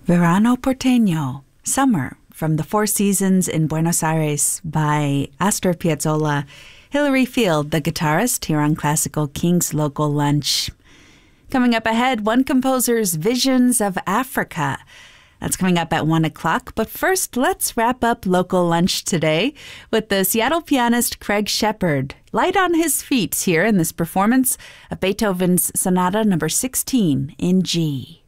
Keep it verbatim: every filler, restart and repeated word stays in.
Verano Porteño, Summer, from the Four Seasons in Buenos Aires by Astor Piazzolla. Hilary Field, the guitarist, here on Classical King's Local Lunch. Coming up ahead, one composer's Visions of Africa. That's coming up at one o'clock. But first, let's wrap up Local Lunch today with the Seattle pianist Craig Shepard, light on his feet here in this performance of Beethoven's Sonata number sixteen in G.